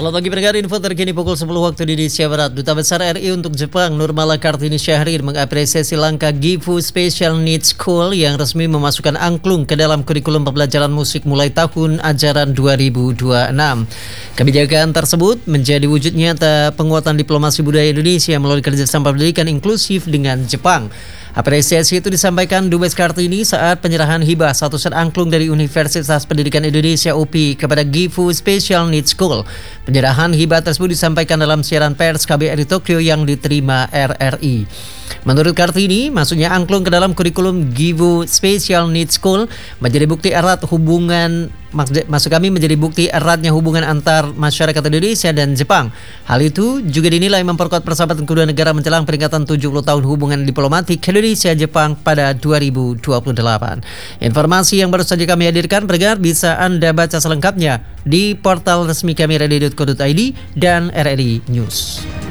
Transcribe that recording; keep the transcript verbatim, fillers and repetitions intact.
Selamat pagi pendengar, info terkini pukul sepuluh waktu di Indonesia Barat. Duta Besar R I untuk Jepang Nurmala Kartini Syahrir mengapresiasi langkah Gifu Special Needs School yang resmi memasukkan angklung ke dalam kurikulum pembelajaran musik mulai tahun ajaran dua ribu dua puluh enam. Kebijakan tersebut menjadi wujud nyata penguatan diplomasi budaya Indonesia melalui kerjasama pendidikan inklusif dengan Jepang. Apresiasi itu disampaikan Dubes Kartini saat penyerahan hibah satu set angklung dari Universitas Pendidikan Indonesia U P I kepada Gifu Special Needs School. Penyerahan hibah tersebut disampaikan dalam siaran pers K B R I Tokyo yang diterima R R I. Menurut Kartini, masuknya angklung ke dalam kurikulum Gifu Special Needs School menjadi bukti erat hubungan Maksud kami menjadi bukti eratnya hubungan antar masyarakat Indonesia dan Jepang. Hal itu juga dinilai memperkuat persahabatan kedua negara menjelang peringatan tujuh puluh tahun hubungan diplomatik Indonesia-Jepang pada dua ribu dua puluh delapan. Informasi yang baru saja kami hadirkan, pendengar, bisa Anda baca selengkapnya di portal resmi kami radio dot co dot i d dan R R I News.